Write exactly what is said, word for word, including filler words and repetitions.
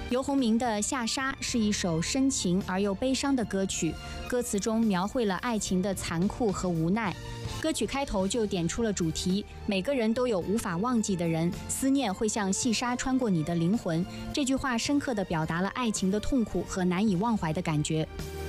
游鸿明的《下沙》是一首深情而又悲伤的歌曲，歌词中描绘了爱情的残酷和无奈。歌曲开头就点出了主题，每个人都有无法忘记的人，思念会像细沙穿过你的灵魂。这句话深刻地表达了爱情的痛苦和难以忘怀的感觉。